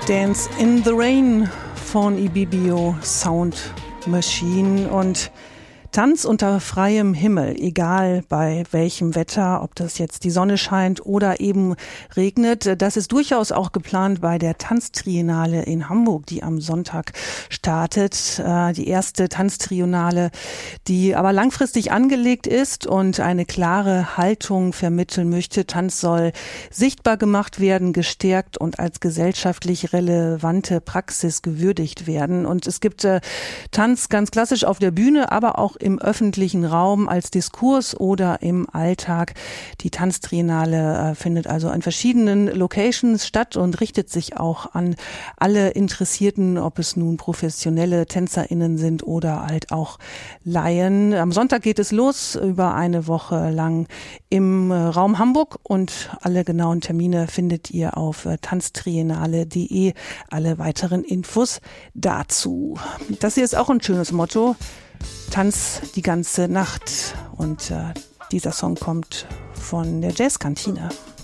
Dance in the Rain von Ibibio Sound Machine und Tanz unter freiem Himmel, egal bei welchem Wetter, ob das jetzt die Sonne scheint oder eben regnet. Das ist durchaus auch geplant bei der Tanztriennale in Hamburg, die am Sonntag startet. Die erste Tanztriennale, die aber langfristig angelegt ist und eine klare Haltung vermitteln möchte. Tanz soll sichtbar gemacht werden, gestärkt und als gesellschaftlich relevante Praxis gewürdigt werden. Und es gibt Tanz ganz klassisch auf der Bühne, aber auch im öffentlichen Raum als Diskurs oder im Alltag. Die Tanztriennale findet also an verschiedenen Locations statt und richtet sich auch an alle Interessierten, ob es nun professionelle TänzerInnen sind oder halt auch Laien. Am Sonntag geht es los, über eine Woche lang im Raum Hamburg, und alle genauen Termine findet ihr auf tanztriennale.de. Alle weiteren Infos dazu. Das hier ist auch ein schönes Motto: Tanz die ganze Nacht. Und dieser Song kommt von der Jazzkantine.